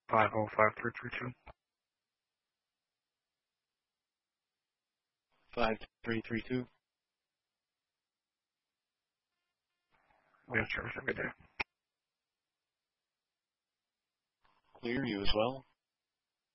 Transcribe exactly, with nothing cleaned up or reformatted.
five oh five three three two. five three three two. We have service every day. Clear, you as well.